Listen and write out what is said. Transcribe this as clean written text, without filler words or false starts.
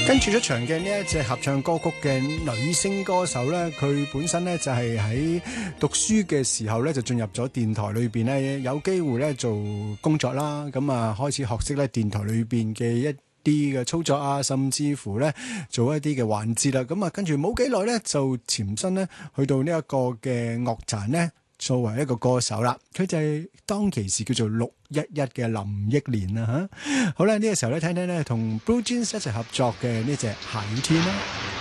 跟住出場嘅呢一隻合唱歌曲嘅女聲歌手咧，佢本身咧就係喺讀書嘅時候咧就進入咗電台裏邊咧，有機會咧做工作啦，咁啊開始學識咧電台裏邊嘅一啲嘅操作啊，甚至乎咧做一啲嘅環節啦，咁啊跟住冇幾耐咧就潛身咧去到呢一個嘅樂壇咧，作為一個歌手啦，佢就係當其時叫做611嘅林憶蓮啦嚇。好啦，呢個時候咧聽聽咧同 Blue Jeans 一齊合作嘅呢隻下雨天啦。